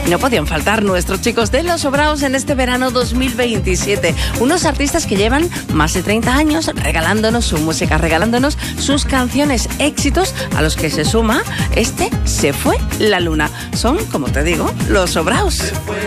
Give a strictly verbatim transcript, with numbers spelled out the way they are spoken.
Y no podían faltar nuestros chicos de Los Sobraos en este verano dos mil veintisiete. Unos artistas que llevan más de treinta años regalándonos su música, regalándonos sus canciones, éxitos a los que se suma este Se fue la luna. Son, como te digo, Los Sobraos.